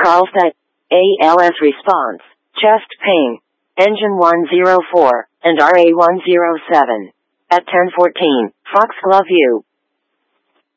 Carlsbad, ALS response, chest pain, engine 104, and RA 107. At 10:14, Foxglove View.